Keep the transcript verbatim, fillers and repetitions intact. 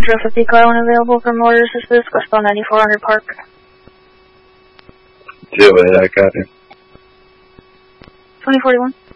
Metro fifty car when available for motor assistance, westbound ninety-four hundred Park. Do it, I got it. twenty forty-one.